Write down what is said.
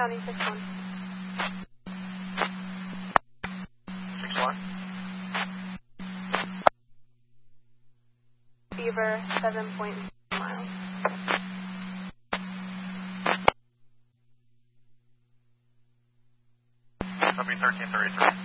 County 6-1. 6-1. Beaver, 7.0 miles. That'll be 1333.